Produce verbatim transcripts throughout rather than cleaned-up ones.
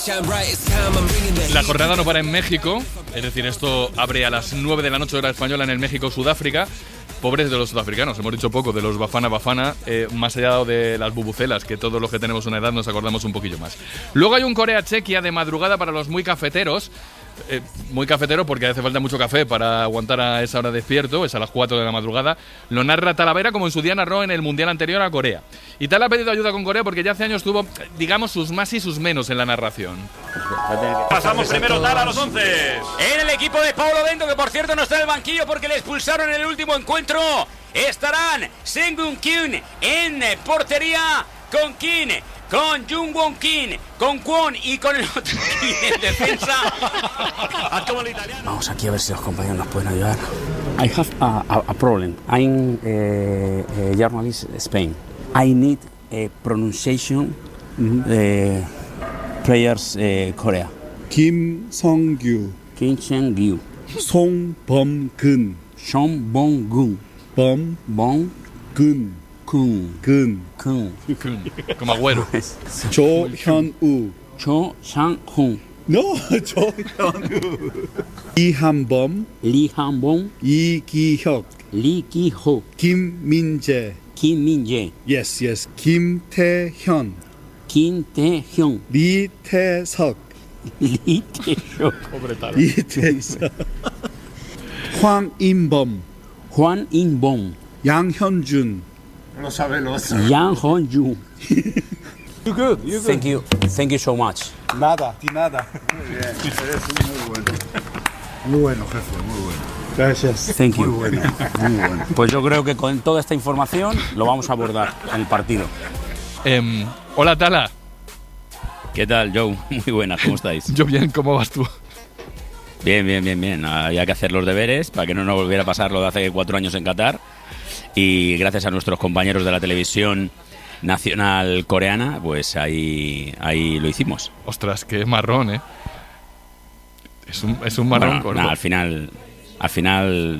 La jornada no para en México, es decir, esto abre a las nueve de la noche hora española en el México-Sudáfrica. Pobres de los sudafricanos, hemos dicho poco de los Bafana Bafana, eh, más allá de las bubucelas, que todos los que tenemos una edad nos acordamos un poquillo más. Luego hay un Corea-Chequia de madrugada para los muy cafeteros. Eh, muy cafetero porque hace falta mucho café para aguantar a esa hora despierto, es a las cuatro de la madrugada. Lo narra Talavera como en su día narró en el Mundial anterior a Corea. Y Tal ha pedido ayuda con Corea porque ya hace años tuvo, digamos, sus más y sus menos en la narración. Pasamos primero Tal a los once. En el equipo de Paulo Bento, que por cierto no está en el banquillo porque le expulsaron en el último encuentro, estarán Sengun Kyun en portería con Kim, con Jung Won Kim, con Kwon y con el otro Kim en defensa. Vamos aquí a ver si los compañeros nos pueden ayudar. I have a, a, a problem. I'm a, a journalist in Spain. I need a pronunciation mm-hmm. uh, players uh, Korea. Kim Song-gyu. Kim Song-gyu. Song Bom-gun. Song Bom-gun. Bom Bom-gun. Kun. Kun. Kun. Como Agüero. Cho Hyun-woo. Cho Sang-hun. No, Cho Hyun-woo. Lee Han-bom. Lee Han-bom. Lee Ki-hyuk. Lee Ki-hyuk. Kim Min-jae. Kim Min-jae. Yes, yes. Kim Tae-hyun. Kim Tae-hyun. Lee Tae-seok. Lee Tae-seok. Lee Tae-seok. Hwang In-bom. Hwang In-bom. Yang Hyun-jun. Lo sabe, lo sabe. Yang Hyun-jun. You good, you good. Thank you, thank you so much. Nada, di nada. Muy bien, eres muy bueno. Muy bueno, jefe, muy bueno. Gracias. Thank you. Muy bueno, muy bueno. Pues yo creo que con toda esta información lo vamos a abordar en el partido. Eh, hola, Tala. ¿Qué tal, Joe? Muy buenas, ¿cómo estáis? Yo bien, ¿cómo vas tú? Bien, bien, bien, bien. Había que hacer los deberes para que no nos volviera a pasar lo de hace cuatro años en Qatar. Y gracias a nuestros compañeros de la televisión nacional coreana, pues ahí, ahí lo hicimos. Ostras, qué marrón, ¿eh? Es un, es un marrón. Bueno, nah, al final, al final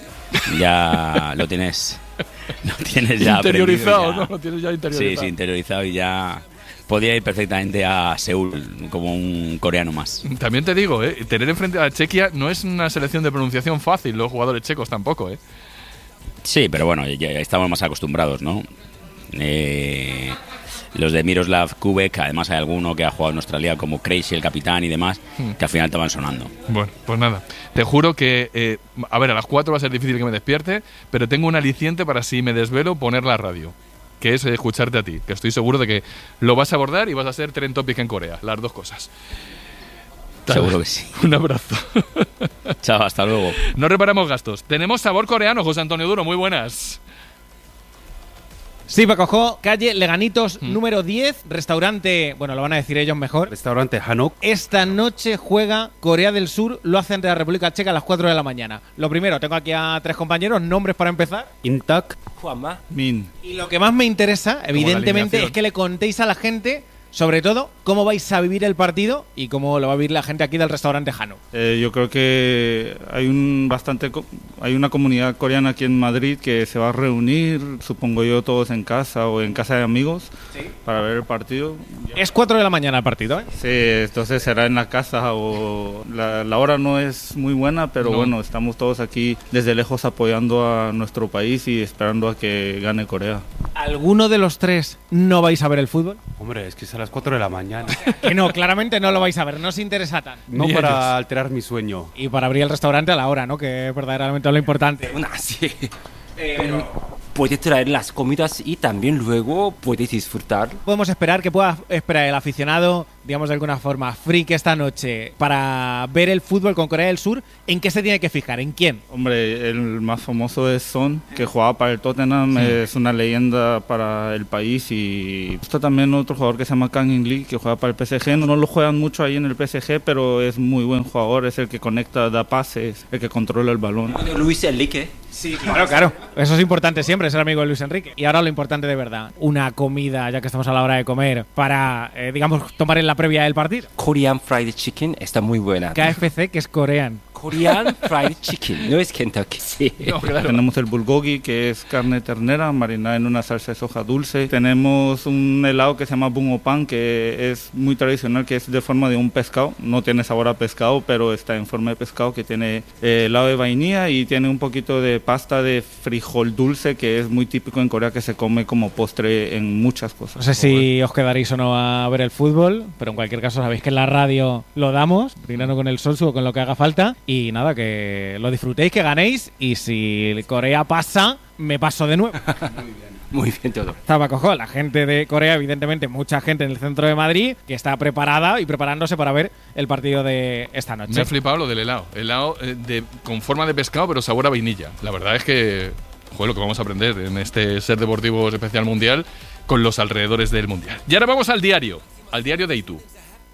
ya lo tienes, lo tienes ya interiorizado, ya. ¿no? Lo tienes ya interiorizado. Sí, sí, interiorizado y ya podía ir perfectamente a Seúl como un coreano más. También te digo, ¿eh? Tener enfrente a Chequia no es una selección de pronunciación fácil, los jugadores checos tampoco, ¿eh? Sí, pero bueno, ya estamos más acostumbrados, ¿no? Eh, los de Miroslav Kubek, además hay alguno que ha jugado en nuestra liga como Crazy, el capitán y demás, hmm. que al final te van sonando. Bueno, pues nada, te juro que, eh, a ver, a las cuatro va a ser difícil que me despierte, pero tengo un aliciente para si me desvelo poner la radio, que es escucharte a ti, que estoy seguro de que lo vas a abordar y vas a ser trend topic en Corea, las dos cosas. Tal, seguro que sí. Un abrazo. Chao, hasta luego. No reparamos gastos. Tenemos sabor coreano, José Antonio Duro, muy buenas. Sí, Paco, calle Leganitos mm. número diez, restaurante, bueno, lo van a decir ellos mejor. Restaurante Hanok. Esta noche juega Corea del Sur, lo hace ante la República Checa a las cuatro de la mañana. Lo primero, tengo aquí a tres compañeros, nombres para empezar. Intak. Juanma. Min. Y lo que más me interesa, evidentemente, es que le contéis a la gente, sobre todo, cómo vais a vivir el partido y cómo lo va a vivir la gente aquí del restaurante Hanok. Eh, yo creo que hay un bastante hay una comunidad coreana aquí en Madrid que se va a reunir, supongo yo, todos en casa o en casa de amigos, ¿sí?, para ver el partido. Es cuatro de la mañana el partido, ¿eh? Sí, entonces será en la casa o la, la hora no es muy buena, pero no. Bueno, estamos todos aquí desde lejos apoyando a nuestro país y esperando a que gane Corea. ¿Alguno de los tres no vais a ver el fútbol? Hombre, es que es a las cuatro de la mañana. Que no, claramente no lo vais a ver, no os interesa tan. No para ellos. Alterar mi sueño. Y para abrir el restaurante a la hora, ¿no? Que es verdaderamente lo importante. Una, sí. Eh, Pero puede traer las comidas y también luego puedes disfrutar. Podemos esperar que pueda esperar el aficionado, digamos de alguna forma, freak esta noche para ver el fútbol con Corea del Sur. ¿En qué se tiene que fijar? ¿En quién? Hombre, el más famoso es Son, que jugaba para el Tottenham, sí. Es una leyenda para el país. Y está también otro jugador que se llama Kang In-lee, que juega para el P S G. No, no lo juegan mucho ahí en el P S G, pero es muy buen jugador, es el que conecta, da pases, el que controla el balón. Luis Enrique. Sí, claro, claro. Eso es importante siempre, ser amigo de Luis Enrique. Y ahora lo importante de verdad, una comida, ya que estamos a la hora de comer, para, eh, digamos, tomar en la previa del partido. Korean Fried Chicken está muy buena. K F C, que es coreano. Korean Fried Chicken, no es Kentucky. Sí. No, claro. Tenemos el bulgogi, que es carne ternera marinada en una salsa de soja dulce. Tenemos un helado que se llama bungopan, que es muy tradicional, que es de forma de un pescado. No tiene sabor a pescado, pero está en forma de pescado, que tiene eh, helado de vainilla y tiene un poquito de pasta de frijol dulce, que es muy típico en Corea, que se come como postre en muchas cosas. No sé si os quedaréis o no a ver el fútbol, pero en cualquier caso sabéis que en la radio lo damos, brindando con el Solsu o con lo que haga falta. Y nada, que lo disfrutéis, que ganéis, y si Corea pasa, me paso de nuevo. Muy bien. Muy bien todo. Estaba cojo, la gente de Corea, evidentemente mucha gente en el centro de Madrid que está preparada y preparándose para ver el partido de esta noche. Me ha flipado lo del helado. Helado eh, de, con forma de pescado, pero sabor a vainilla. La verdad es que, joder, lo que vamos a aprender en este Ser Deportivos Especial Mundial con los alrededores del Mundial. Y ahora vamos al diario, al diario de Itu.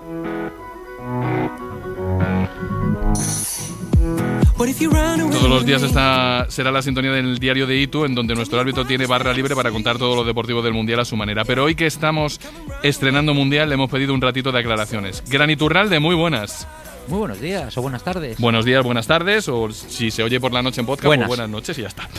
Todos los días esta será la sintonía del diario de Itu, en donde nuestro árbitro tiene barra libre para contar todo lo deportivo del Mundial a su manera. Pero hoy que estamos estrenando Mundial, le hemos pedido un ratito de aclaraciones. Gran Iturralde, muy buenas. Muy buenos días o buenas tardes. Buenos días, buenas tardes, o si se oye por la noche en podcast, buenas, pues buenas noches y ya está.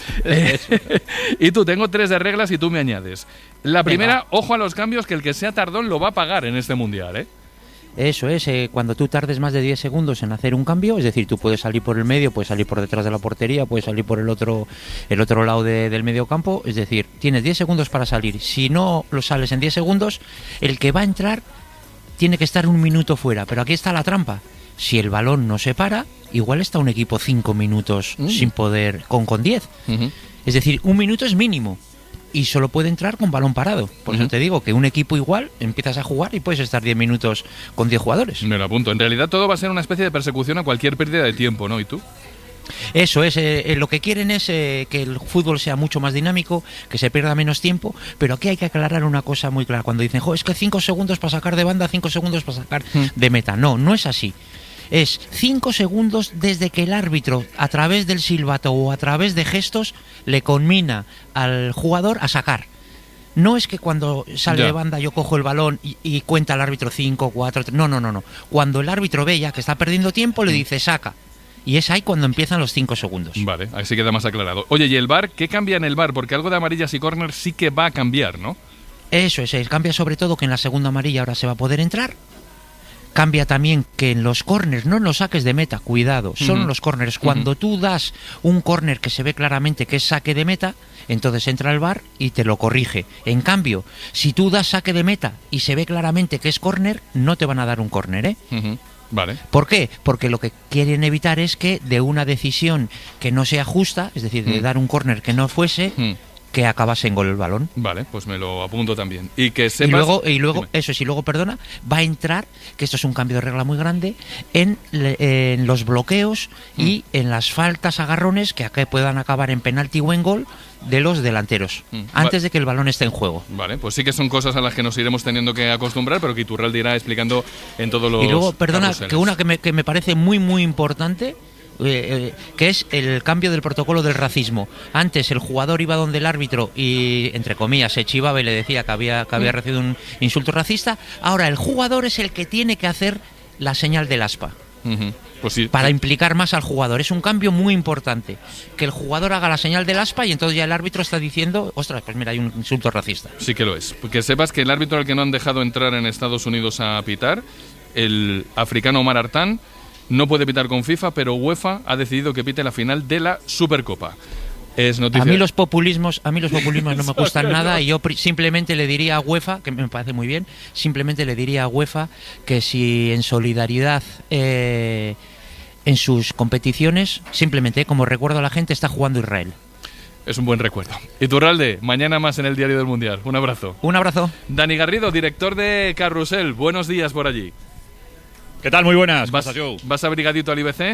Y tú, tengo tres de reglas y tú me añades. La primera, Venga. Ojo a los cambios, que el que sea tardón lo va a pagar en este Mundial, ¿eh? Eso es, eh, cuando tú tardes más de diez segundos en hacer un cambio, es decir, tú puedes salir por el medio, puedes salir por detrás de la portería, puedes salir por el otro el otro lado de, del medio campo, es decir, tienes diez segundos para salir. Si no lo sales en diez segundos, el que va a entrar tiene que estar un minuto fuera, pero aquí está la trampa. Si el balón no se para, igual está un equipo cinco minutos mm. sin poder, con con diez. Uh-huh. Es decir, un minuto es mínimo. Y solo puede entrar con balón parado. Por uh-huh. eso te digo que un equipo igual empiezas a jugar y puedes estar diez minutos con diez jugadores. Me lo apunto. En realidad todo va a ser una especie de persecución a cualquier pérdida de tiempo, ¿no? ¿Y tú? Eso es, eh, lo que quieren es eh, que el fútbol sea mucho más dinámico, que se pierda menos tiempo, pero aquí hay que aclarar una cosa muy clara. Cuando dicen, jo, es que cinco segundos para sacar de banda, cinco segundos para sacar uh-huh. de meta. No, no es así. Es cinco segundos desde que el árbitro, a través del silbato o a través de gestos, le conmina al jugador a sacar. No es que cuando sale ya. de banda yo cojo el balón y, y cuenta el árbitro cinco, cuatro, tres. No, no, no, no. Cuando el árbitro ve ya que está perdiendo tiempo, le dice saca. Y es ahí cuando empiezan los cinco segundos. Vale, así queda más aclarado. Oye, ¿y el V A R? ¿Qué cambia en el V A R? Porque algo de amarillas y córner sí que va a cambiar, ¿no? Eso es, cambia sobre todo que en la segunda amarilla ahora se va a poder entrar. Cambia también que en los córners, no en los saques de meta, cuidado, son uh-huh. los córners. Cuando uh-huh. tú das un córner que se ve claramente que es saque de meta, entonces entra el V A R y te lo corrige. En cambio, si tú das saque de meta y se ve claramente que es córner, no te van a dar un córner, ¿eh? Uh-huh. Vale. ¿Por qué? Porque lo que quieren evitar es que de una decisión que no sea justa, es decir, de uh-huh. dar un córner que no fuese... Uh-huh. que acabase en gol el balón. Vale, pues me lo apunto también. Y que sepas... Y luego, y luego eso sí, luego, perdona, va a entrar, que esto es un cambio de regla muy grande, en, en los bloqueos mm. y en las faltas, agarrones, que acá puedan acabar en penalti o en gol de los delanteros, mm. antes Va- de que el balón esté en juego. Vale, pues sí que son cosas a las que nos iremos teniendo que acostumbrar, pero que Iturralde irá explicando en todos los... Y luego, perdona, carruseles. que una que me, que me parece muy, muy importante... Eh, eh, que es el cambio del protocolo del racismo. Antes el jugador iba donde el árbitro y, entre comillas, se chivaba y le decía que había, que había recibido un insulto racista. Ahora el jugador es el que tiene que hacer la señal del aspa. Uh-huh. Pues sí, para sí. implicar más al jugador. Es un cambio muy importante. Que el jugador haga la señal del aspa y entonces ya el árbitro está diciendo, ostras, pues mira, hay un insulto racista. Sí que lo es. Que sepas que el árbitro al que no han dejado entrar en Estados Unidos a pitar, el africano Omar Artán, no puede pitar con FIFA, pero UEFA ha decidido que pite la final de la Supercopa. Es noticia. A mí los populismos, a mí los populismos no me gustan nada y yo pri- simplemente le diría a UEFA, que me parece muy bien, simplemente le diría a UEFA que si en solidaridad eh, en sus competiciones, simplemente como recuerdo a la gente, está jugando Israel. Es un buen recuerdo. Iturralde, mañana más en el Diario del Mundial. Un abrazo. Un abrazo. Dani Garrido, director de Carrusel. Buenos días por allí. ¿Qué tal? Muy buenas. ¿Vas, ¿Vas abrigadito al I B C?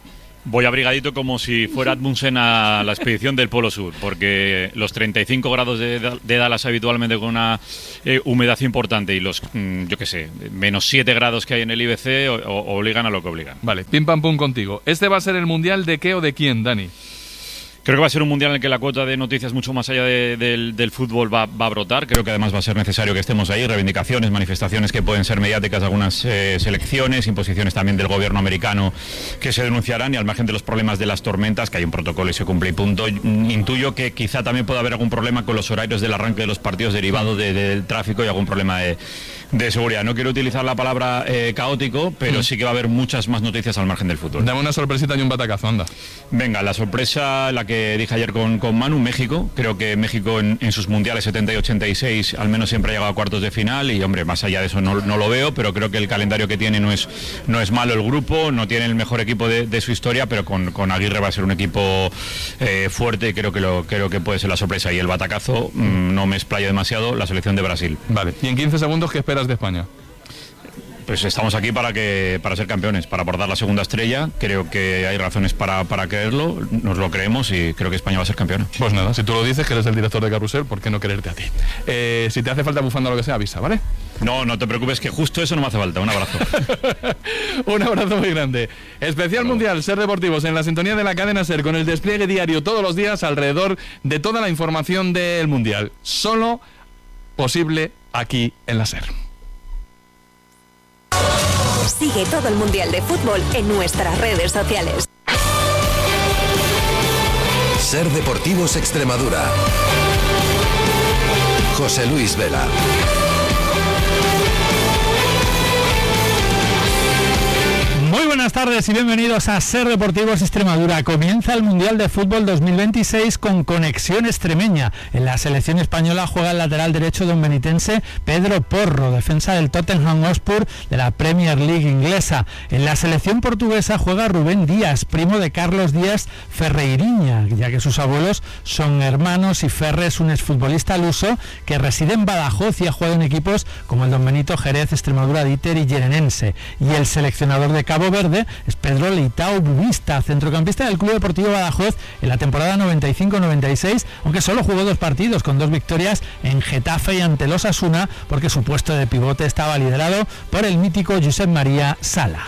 Voy abrigadito como si fuera Edmundsen a la expedición del Polo Sur, porque los treinta y cinco grados de, de Dallas habitualmente con una eh, humedad importante y los, mm, yo qué sé, menos siete grados que hay en el I B C o, o, obligan a lo que obligan. Vale, pim pam pum contigo. ¿Este va a ser el Mundial de qué o de quién, Dani? Creo que va a ser un mundial en el que la cuota de noticias mucho más allá de, de, del fútbol va, va a brotar. Creo que además va a ser necesario que estemos ahí. Reivindicaciones, manifestaciones que pueden ser mediáticas de algunas eh, selecciones, imposiciones también del gobierno americano que se denunciarán, y al margen de los problemas de las tormentas, que hay un protocolo y se cumple y punto. Intuyo que quizá también pueda haber algún problema con los horarios del arranque de los partidos derivado de, de, del tráfico y algún problema de, de seguridad. No quiero utilizar la palabra eh, caótico, pero mm. sí que va a haber muchas más noticias al margen del fútbol. Dame una sorpresita y un batacazo, anda. Venga, la sorpresa, la que que dije ayer con, con Manu, México. Creo que México en, en sus mundiales setenta y ochenta y seis al menos siempre ha llegado a cuartos de final, y hombre, más allá de eso no, no lo veo, pero creo que el calendario que tiene no es, no es malo el grupo, no tiene el mejor equipo de, de su historia, pero con, con Aguirre va a ser un equipo eh, fuerte, y creo que, lo, creo que puede ser la sorpresa. Y el batacazo, mmm, no me explayo demasiado, la selección de Brasil. Vale, y en quince segundos, ¿qué esperas de España? Pues estamos aquí para que para ser campeones, para abordar la segunda estrella. Creo que hay razones para, para creerlo, nos lo creemos, y creo que España va a ser campeona. Pues nada, si tú lo dices, que eres el director de Carrusel, ¿por qué no creerte a ti? Eh, si te hace falta bufanda o lo que sea, avisa, ¿vale? No, no te preocupes, que justo eso no me hace falta. Un abrazo. Un abrazo muy grande. Especial Mundial Ser Deportivos en la sintonía de la cadena Ser, con el despliegue diario todos los días alrededor de toda la información del Mundial. Solo posible aquí en la Ser. Sigue todo el Mundial de Fútbol en nuestras redes sociales. Ser Deportivos Extremadura. José Luis Vela. Muy buenas tardes y bienvenidos a Ser Deportivos Extremadura. Comienza el Mundial de Fútbol dos mil veintiséis con conexión extremeña. En la selección española juega el lateral derecho donbenitense Pedro Porro, defensa del Tottenham Hotspur de la Premier League inglesa. En la selección portuguesa juega Rubén Díaz, primo de Carlos Díaz Ferreiriña, ya que sus abuelos son hermanos, y Ferre es un exfutbolista luso que reside en Badajoz y ha jugado en equipos como el Don Benito, Jerez, Extremadura, Díter y Llenense. Y el seleccionador de Cabo Verde es Pedro Leitao Bubista, centrocampista del Club Deportivo Badajoz en la temporada noventa y cinco noventa y seis, aunque solo jugó dos partidos, con dos victorias en Getafe y ante el Osasuna, porque su puesto de pivote estaba liderado por el mítico Josep María Sala.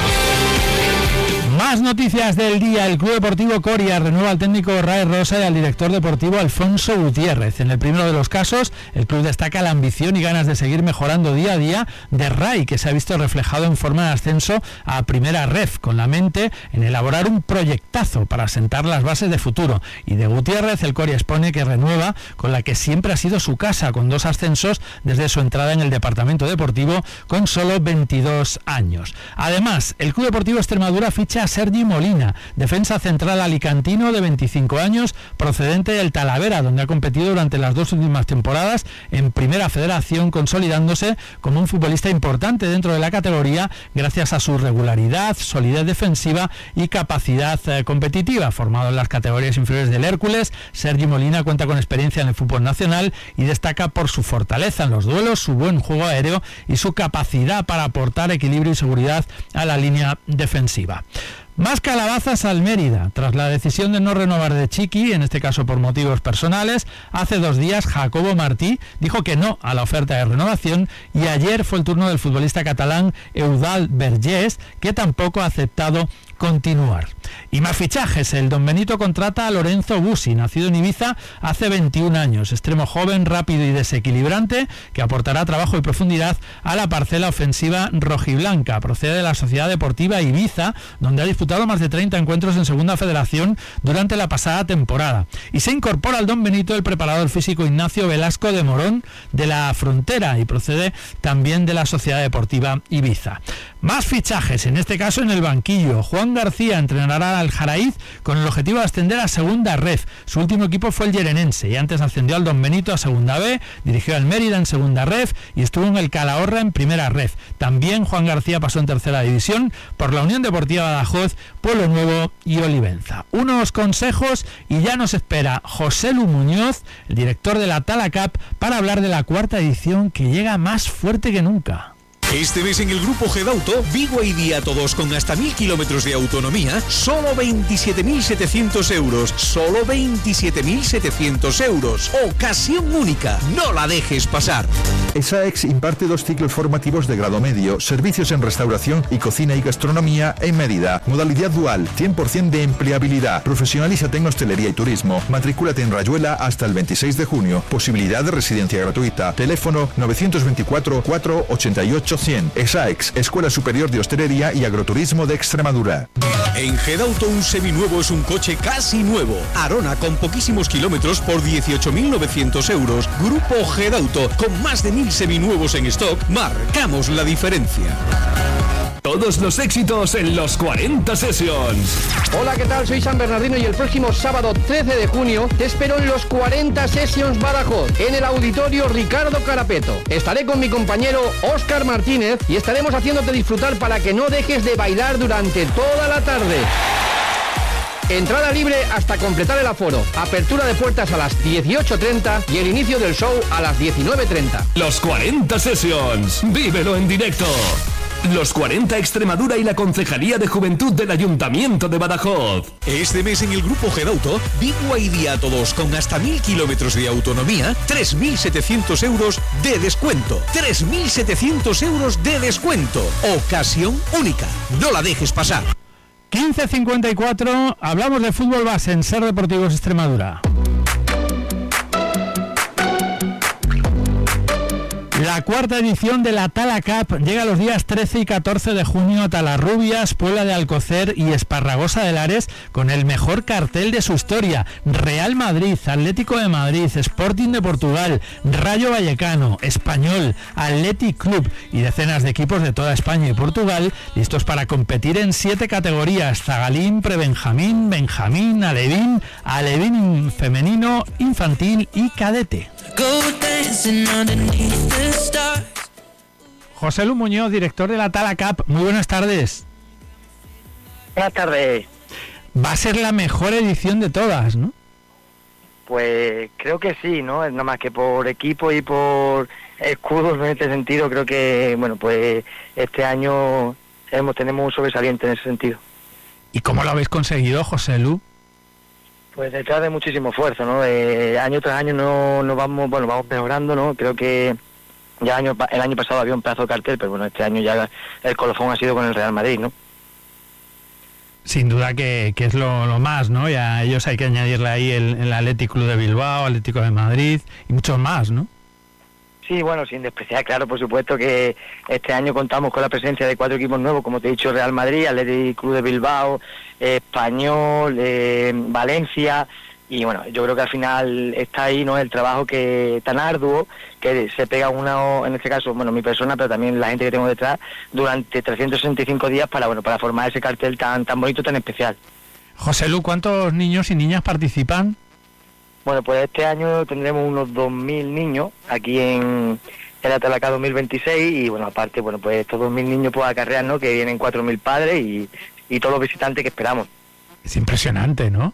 Más noticias del día. El Club Deportivo Coria renueva al técnico Ray Rosa y al director deportivo Alfonso Gutiérrez. En el primero de los casos, el club destaca la ambición y ganas de seguir mejorando día a día de Ray, que se ha visto reflejado en forma de ascenso a Primera Ref, con la mente en elaborar un proyectazo para sentar las bases de futuro. Y de Gutiérrez, el Coria expone que renueva con la que siempre ha sido su casa, con dos ascensos desde su entrada en el departamento deportivo con solo veintidós años. Además, el Club Deportivo Extremadura ficha a Sergi Molina, defensa central alicantino de veinticinco años, procedente del Talavera, donde ha competido durante las dos últimas temporadas en Primera Federación, consolidándose como un futbolista importante dentro de la categoría gracias a su regularidad, solidez defensiva y capacidad eh, competitiva. Formado en las categorías inferiores del Hércules, Sergi Molina cuenta con experiencia en el fútbol nacional y destaca por su fortaleza en los duelos, su buen juego aéreo y su capacidad para aportar equilibrio y seguridad a la línea defensiva. Más calabazas al Mérida. Tras la decisión de no renovar de Chiqui, en este caso por motivos personales, hace dos días Jacobo Martí dijo que no a la oferta de renovación, y ayer fue el turno del futbolista catalán Eudald Vergés, que tampoco ha aceptado continuar. Y más fichajes. El Don Benito contrata a Lorenzo Busi, nacido en Ibiza hace veintiún años, extremo joven, rápido y desequilibrante, que aportará trabajo y profundidad a la parcela ofensiva rojiblanca. Procede de la Sociedad Deportiva Ibiza, donde ha disputado más de treinta encuentros en Segunda Federación durante la pasada temporada. Y se incorpora al Don Benito el preparador físico Ignacio Velasco de Morón, de la Frontera, y procede también de la Sociedad Deportiva Ibiza. Más fichajes, en este caso en el banquillo. Juan García entrenará al Jaraíz con el objetivo de ascender a Segunda Ref. Su último equipo fue el Llenense, y antes ascendió al Don Benito a Segunda B, dirigió al Mérida en Segunda Ref y estuvo en el Calahorra en Primera Ref. También Juan García pasó en Tercera División por la Unión Deportiva Badajoz, Pueblo Nuevo y Olivenza. Unos consejos y ya nos espera José Lu Muñoz, el director de la Talacap, para hablar de la cuarta edición, que llega más fuerte que nunca. Este mes en el grupo Gedauto, Vigo y Día Todos con hasta mil kilómetros de autonomía, solo veintisiete mil setecientos euros. Solo veintisiete mil setecientos euros. Ocasión única. No la dejes pasar. ESAEX imparte dos ciclos formativos de grado medio, servicios en restauración y cocina y gastronomía en Mérida. Modalidad dual, cien por ciento de empleabilidad. Profesionalízate en hostelería y turismo. Matricúlate en Rayuela hasta el veintiséis de junio. Posibilidad de residencia gratuita. Teléfono novecientos veinticuatro, cuatrocientos ochenta y ocho, cien. ESAEX, Escuela Superior de Hostelería y Agroturismo de Extremadura. En Gedauto un seminuevo es un coche casi nuevo. Arona con poquísimos kilómetros por dieciocho mil novecientos euros. Grupo Gedauto con más de mil seminuevos en stock. Marcamos la diferencia. Todos los éxitos en los cuarenta Sessions. Hola, ¿qué tal? Soy San Bernardino y el próximo sábado trece de junio te espero en los cuarenta Sessions Badajoz, en el auditorio Ricardo Carapeto. Estaré con mi compañero Óscar Martínez y estaremos haciéndote disfrutar para que no dejes de bailar durante toda la tarde. Entrada libre hasta completar el aforo. Apertura de puertas a las dieciocho treinta y el inicio del show a las diecinueve treinta. Los cuarenta Sessions. Vívelo en directo. Los cuarenta Extremadura y la Concejalía de Juventud del Ayuntamiento de Badajoz. Este mes en el grupo Gedauto, Vigo y Día Todos con hasta mil kilómetros de autonomía, tres mil setecientos euros de descuento. tres mil setecientos euros de descuento. Ocasión única. No la dejes pasar. quince cincuenta y cuatro, hablamos de fútbol base en Ser Deportivos Extremadura. La cuarta edición de la Tala Cup llega los días trece y catorce de junio a Talarrubias, Puebla de Alcocer y Esparragosa de Lares con el mejor cartel de su historia. Real Madrid, Atlético de Madrid, Sporting de Portugal, Rayo Vallecano, Español, Athletic Club y decenas de equipos de toda España y Portugal listos para competir en siete categorías: zagalín, prebenjamín, benjamín, alevín, alevín femenino, infantil y cadete. José Lu Muñoz, director de la Tala Cup, muy buenas tardes. Buenas tardes. Va a ser la mejor edición de todas, ¿no? Pues creo que sí, ¿no? Nada más que por equipo y por escudos en este sentido, creo que, bueno, pues este año hemos, tenemos un sobresaliente en ese sentido. ¿Y cómo lo habéis conseguido, José Lu? Pues detrás de muchísimo esfuerzo, ¿no? Eh, año tras año no, no vamos, bueno, vamos mejorando, ¿no? Creo que ya año, el año pasado había un pedazo de cartel, pero bueno, este año ya el colofón ha sido con el Real Madrid, ¿no? Sin duda que, que es lo, lo más, ¿no? Y a ellos hay que añadirle ahí el, el Athletic Club de Bilbao, Atlético de Madrid y muchos más, ¿no? Sí, bueno, sin despreciar, claro, por supuesto que este año contamos con la presencia de cuatro equipos nuevos, como te he dicho, Real Madrid, Athletic Club de Bilbao, eh, Español, eh, Valencia, y bueno, yo creo que al final está ahí, ¿no?, el trabajo que tan arduo, que se pega una, en este caso, bueno, mi persona, pero también la gente que tengo detrás, durante trescientos sesenta y cinco días para, bueno, para formar ese cartel tan, tan bonito, tan especial. José Lu, ¿cuántos niños y niñas participan? Bueno, pues este año tendremos unos dos mil niños aquí en, en la Tala Cup dos mil veintiséis y bueno, aparte, bueno, pues estos dos mil niños pues acarrear, ¿no?, que vienen cuatro mil padres y, y todos los visitantes que esperamos. Es impresionante, ¿no?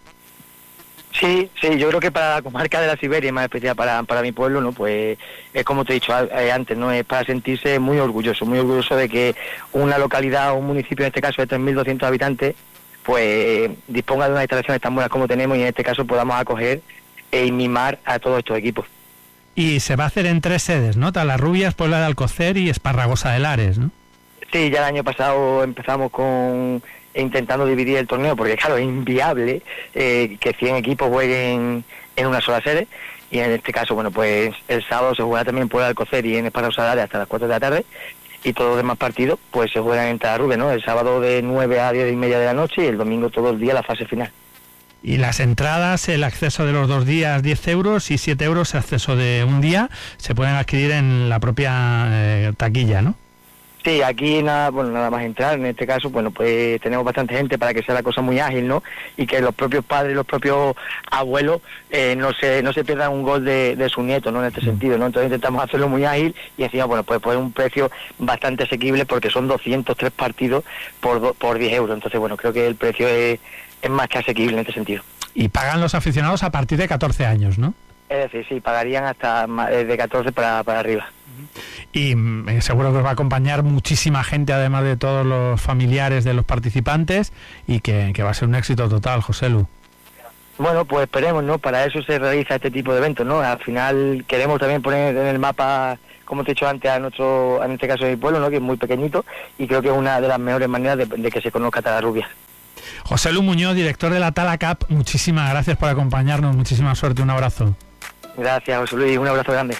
Sí, sí, yo creo que para la comarca de la Siberia, y más especial para, para mi pueblo, ¿no?, pues es como te he dicho antes, ¿no?, es para sentirse muy orgulloso, muy orgulloso de que una localidad, un municipio en este caso de tres mil doscientos habitantes, pues disponga de unas instalaciones tan buenas como tenemos y en este caso podamos acoger e mimar a todos estos equipos. Y se va a hacer en tres sedes, ¿no? Talarrubias, Puebla de Alcocer y Esparragosa de Lares, ¿no? Sí, ya el año pasado empezamos con intentando dividir el torneo, porque claro, es inviable eh, que cien equipos jueguen en una sola sede, y en este caso, bueno, pues el sábado se juega también en Puebla de Alcocer y en Esparragosa de Lares hasta las cuatro de la tarde, y todos los demás partidos pues se juegan en Talarrubias, ¿no? El sábado de nueve a diez y media de la noche y el domingo todo el día la fase final. Y las entradas, el acceso de los dos días diez euros y siete euros el acceso de un día, se pueden adquirir en la propia eh, taquilla, ¿no? Sí, aquí nada, bueno, nada más entrar, en este caso, bueno, pues tenemos bastante gente para que sea la cosa muy ágil, ¿no? Y que los propios padres, los propios abuelos eh, no se no se pierdan un gol de, de su nieto, ¿no? En este sentido, ¿no? Entonces intentamos hacerlo muy ágil y encima, bueno, pues poner un precio bastante asequible porque son doscientos tres partidos por, do, por diez euros. Entonces, bueno, creo que el precio es, es más que asequible en este sentido. Y pagan los aficionados a partir de catorce años, ¿no? Es decir, sí, pagarían hasta de catorce para, para arriba. Y eh, seguro que os va a acompañar muchísima gente, además de todos los familiares de los participantes, y que, que va a ser un éxito total, José Lu. Bueno, pues esperemos, ¿no? Para eso se realiza este tipo de eventos, ¿no? Al final queremos también poner en el mapa, como te he dicho antes, a nuestro, en este caso mi pueblo, ¿no? Que es muy pequeñito, y creo que es una de las mejores maneras de, de que se conozca Talarrubia. José Lu Muñoz, director de la Tala Cup, muchísimas gracias por acompañarnos, muchísima suerte, un abrazo. Gracias, José Luis, un abrazo grande.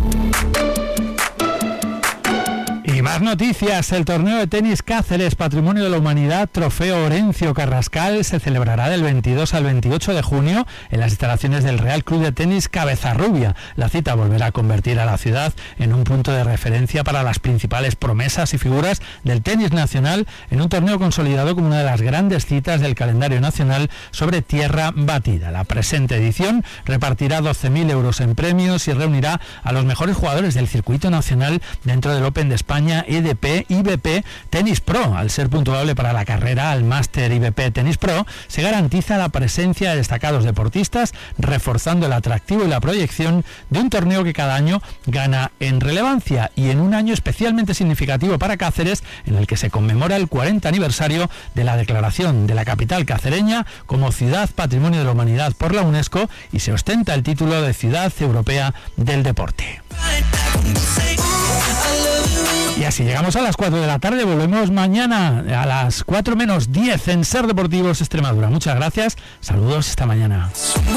Y más noticias, el torneo de tenis Cáceres, Patrimonio de la Humanidad, Trofeo Orencio Carrascal, se celebrará del veintidós al veintiocho de junio en las instalaciones del Real Club de Tenis Cabezarrubia. La cita volverá a convertir a la ciudad en un punto de referencia para las principales promesas y figuras del tenis nacional, en un torneo consolidado como una de las grandes citas del calendario nacional sobre tierra batida. La presente edición repartirá doce mil euros en premios y reunirá a los mejores jugadores del circuito nacional dentro del Open de España, E D P, I B P, Tenis Pro. Al ser puntuable para la carrera al Máster I B P Tenis Pro, se garantiza la presencia de destacados deportistas, reforzando el atractivo y la proyección de un torneo que cada año gana en relevancia, y en un año especialmente significativo para Cáceres, en el que se conmemora el cuarenta aniversario de la declaración de la capital cacereña como Ciudad Patrimonio de la Humanidad por la UNESCO, y se ostenta el título de Ciudad Europea del Deporte. Y así llegamos a las cuatro de la tarde. Volvemos mañana a las cuatro menos diez en Ser Deportivos Extremadura. Muchas gracias. Saludos, esta mañana.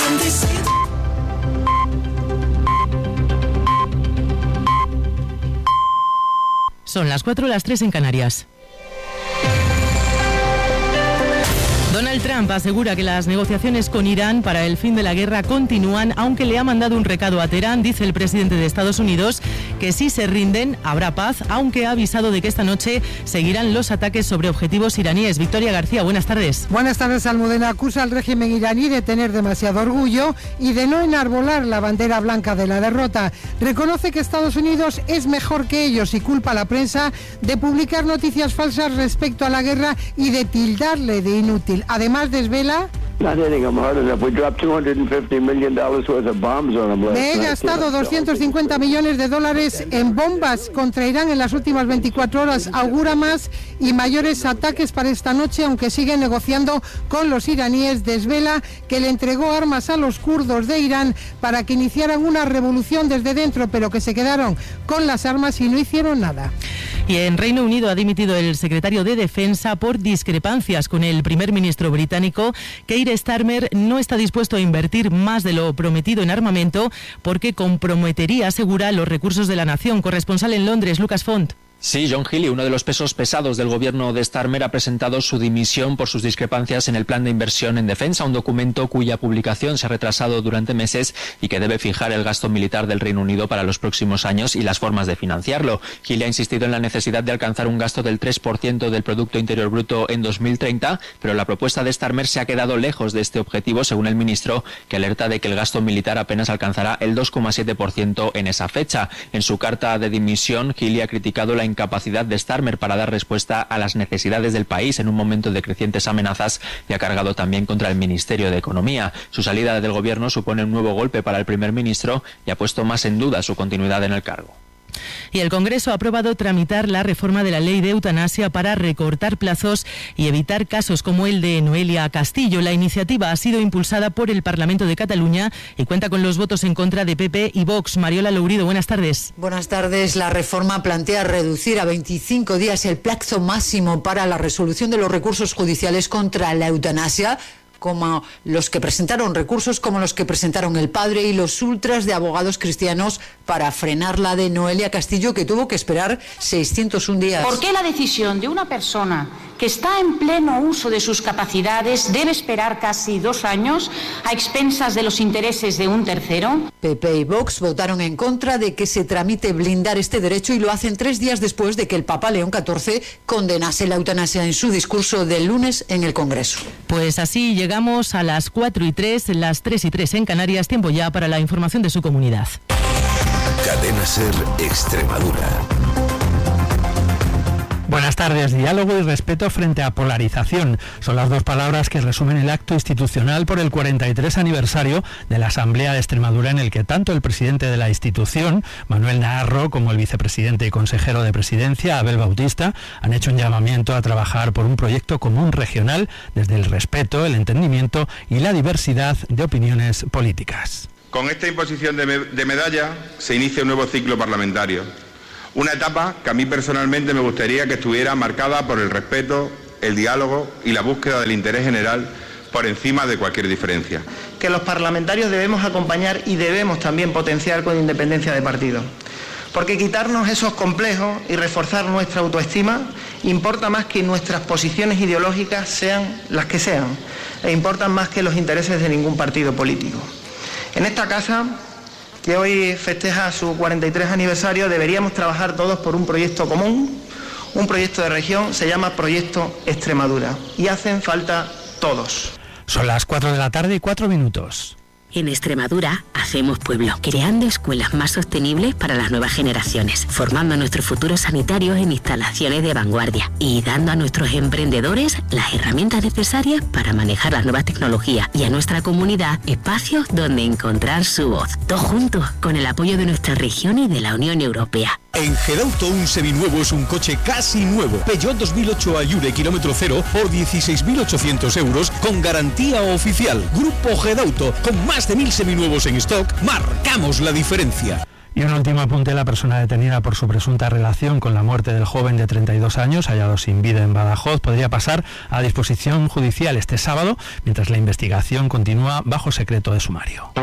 Son las cuatro, las tres en Canarias. Donald Trump asegura que las negociaciones con Irán para el fin de la guerra continúan, aunque le ha mandado un recado a Teherán. Dice el presidente de Estados Unidos que si se rinden habrá paz, aunque ha avisado de que esta noche seguirán los ataques sobre objetivos iraníes. Victoria García, buenas tardes. Buenas tardes. Almudena acusa al régimen iraní de tener demasiado orgullo y de no enarbolar la bandera blanca de la derrota. Reconoce que Estados Unidos es mejor que ellos y culpa a la prensa de publicar noticias falsas respecto a la guerra y de tildarle de inútil. Además desvela: me he gastado doscientos cincuenta millones de dólares en bombas contra Irán en las últimas veinticuatro horas. Augura más y mayores ataques para esta noche, aunque sigue negociando con los iraníes. Desvela que le entregó armas a los kurdos de Irán para que iniciaran una revolución desde dentro, pero que se quedaron con las armas y no hicieron nada. Y en Reino Unido ha dimitido el secretario de Defensa por discrepancias con el primer ministro británico. Keir Starmer no está dispuesto a invertir más de lo prometido en armamento porque comprometería, asegura, los recursos de la nación. Corresponsal en Londres, Lucas Font. Sí, John Healey, uno de los pesos pesados del gobierno de Starmer, ha presentado su dimisión por sus discrepancias en el plan de inversión en defensa, un documento cuya publicación se ha retrasado durante meses y que debe fijar el gasto militar del Reino Unido para los próximos años y las formas de financiarlo. Healey ha insistido en la necesidad de alcanzar un gasto del tres por ciento del Producto Interior Bruto en dos mil treinta, pero la propuesta de Starmer se ha quedado lejos de este objetivo, según el ministro, que alerta de que el gasto militar apenas alcanzará el dos coma siete por ciento en esa fecha. En su carta de dimisión, Healey ha criticado la incapacidad de Starmer para dar respuesta a las necesidades del país en un momento de crecientes amenazas y ha cargado también contra el Ministerio de Economía. Su salida del gobierno supone un nuevo golpe para el primer ministro y ha puesto más en duda su continuidad en el cargo. Y el Congreso ha aprobado tramitar la reforma de la ley de eutanasia para recortar plazos y evitar casos como el de Noelia Castillo. La iniciativa ha sido impulsada por el Parlamento de Cataluña y cuenta con los votos en contra de P P y Vox. Mariola Lourido, buenas tardes. Buenas tardes. La reforma plantea reducir a veinticinco días el plazo máximo para la resolución de los recursos judiciales contra la eutanasia, como los que presentaron recursos como los que presentaron el padre y los ultras de abogados cristianos para frenar la de Noelia Castillo, que tuvo que esperar seiscientos un días. ¿Por qué la decisión de una persona que está en pleno uso de sus capacidades debe esperar casi dos años a expensas de los intereses de un tercero? P P y Vox votaron en contra de que se tramite blindar este derecho y lo hacen tres días después de que el Papa León catorce condenase la eutanasia en su discurso del lunes en el Congreso. Pues así llegamos a las cuatro y tres, las tres y tres en Canarias. Tiempo ya para la información de su comunidad. Cadena Ser Extremadura. Buenas tardes. Diálogo y respeto frente a polarización. Son las dos palabras que resumen el acto institucional por el cuarenta y tres aniversario de la Asamblea de Extremadura, en el que tanto el presidente de la institución, Manuel Naharro, como el vicepresidente y consejero de Presidencia, Abel Bautista, han hecho un llamamiento a trabajar por un proyecto común regional desde el respeto, el entendimiento y la diversidad de opiniones políticas. Con esta imposición de, me- de medalla se inicia un nuevo ciclo parlamentario. Una etapa que a mí personalmente me gustaría que estuviera marcada por el respeto, el diálogo y la búsqueda del interés general por encima de cualquier diferencia. Que los parlamentarios debemos acompañar y debemos también potenciar con independencia de partido. Porque quitarnos esos complejos y reforzar nuestra autoestima importa más que nuestras posiciones ideológicas sean las que sean, e importan más que los intereses de ningún partido político. En esta casa, que hoy festeja su cuarenta y tres aniversario, deberíamos trabajar todos por un proyecto común, un proyecto de región, se llama Proyecto Extremadura, y hacen falta todos. Son las cuatro de la tarde y cuatro minutos. En Extremadura hacemos pueblo, creando escuelas más sostenibles para las nuevas generaciones, formando a nuestros futuros sanitarios en instalaciones de vanguardia y dando a nuestros emprendedores las herramientas necesarias para manejar las nuevas tecnologías y a nuestra comunidad espacios donde encontrar su voz. Todos juntos, con el apoyo de nuestra región y de la Unión Europea. En Gedauto un seminuevo es un coche casi nuevo. Peugeot dos mil ocho Ayure kilómetro cero por dieciséis mil ochocientos euros con garantía oficial. Grupo Gedauto, con más de mil seminuevos en stock, marcamos la diferencia. Y un último apunte: la persona detenida por su presunta relación con la muerte del joven de treinta y dos años, hallado sin vida en Badajoz, podría pasar a disposición judicial este sábado, mientras la investigación continúa bajo secreto de sumario.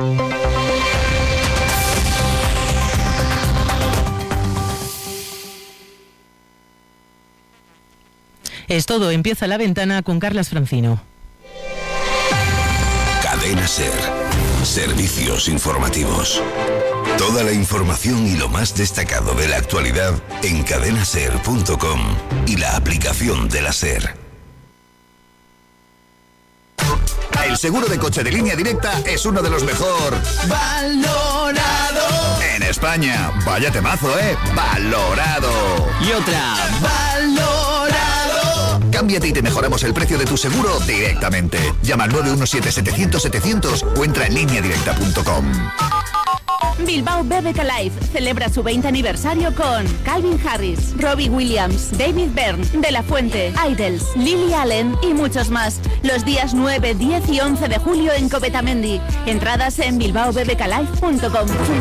Es todo, empieza La Ventana con Carlas Francino. Cadena SER. Servicios informativos. Toda la información y lo más destacado de la actualidad en cadena ser punto com y la aplicación de la SER. El seguro de coche de Línea Directa es uno de los mejor valorado en España. Vaya temazo, ¿eh? Valorado. Y otra. Valorado. Cámbiate y te mejoramos el precio de tu seguro directamente. Llama al nueve uno siete, setecientos, setecientos o entra en línea directa punto com. Bilbao B B K Live celebra su veinte aniversario con Calvin Harris, Robbie Williams, David Byrne, De La Fuente, Idols, Lily Allen y muchos más. Los días nueve, diez y once de julio en Copetamendi. Entradas en bilbao b b k live punto com.